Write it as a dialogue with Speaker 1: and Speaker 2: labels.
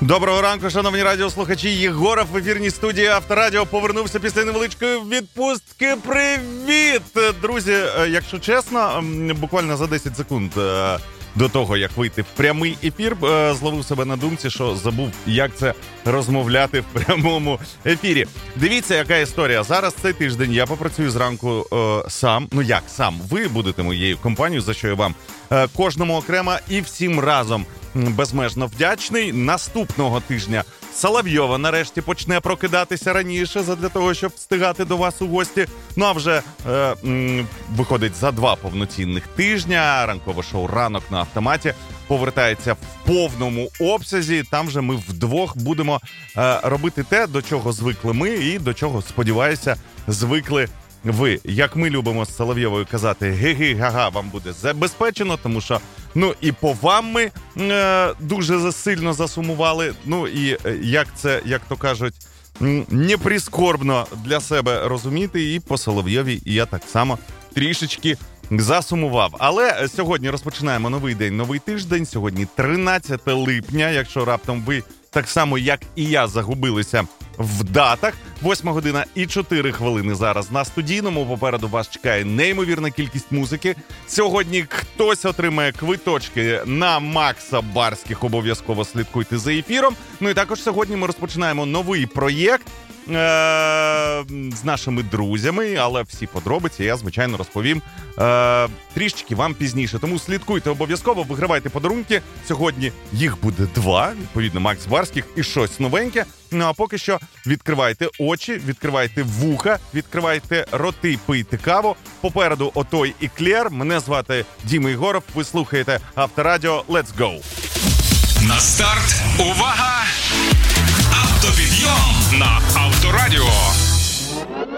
Speaker 1: Доброго ранку, шановні радіослухачі. Єгоров в ефірній студії Авторадіо повернувся після невеличкої відпустки. Привіт! Друзі, якщо чесно, буквально за 10 секунд до того, як вийти в прямий ефір, зловив себе на думці, що забув, як це розмовляти в прямому ефірі. Дивіться, яка історія. Зараз цей тиждень я попрацюю зранку сам. Ну як сам? Ви будете моєю компанією, за що я вам кожному окремо і всім разом безмежно вдячний. Наступного тижня Соловйова нарешті почне прокидатися раніше задля того, щоб встигати до вас у гості. Ну а вже виходить за 2 повноцінних тижня. Ранкове шоу «Ранок на автоматі» повертається в повному обсязі. Там же ми вдвох будемо робити те, до чого звикли ми і до чого, сподіваюся, звикли ви. Як ми любимо з Соловйовою казати, ге-ге-га-га вам буде забезпечено, тому що, ну, і по вам ми дуже сильно засумували. Ну, і як це, як то кажуть, не прискорбно для себе розуміти, і по Соловйовій я так само трішечки засумував. Але сьогодні розпочинаємо новий день, новий тиждень. Сьогодні 13 липня, якщо раптом ви так само, як і я, загубилися в датах. 8 година і 4 хвилини зараз на студійному. Попереду вас чекає неймовірна кількість музики. Сьогодні хтось отримає квиточки на Макса Барських. Обов'язково слідкуйте за ефіром. Ну і також сьогодні ми розпочинаємо новий проєкт з нашими друзями, але всі подробиці я, звичайно, розповім трішечки вам пізніше. Тому слідкуйте обов'язково, вигравайте подарунки. Сьогодні їх буде 2, відповідно, Макс Барських і щось новеньке. Ну а поки що відкривайте очі, відкривайте вуха, відкривайте роти, пийте каву. Попереду отой еклер. Мене звати Діма Єгоров. Ви слухаєте Авторадіо. Let's go!
Speaker 2: На старт. Увага! Автопідйом на Авторадіо.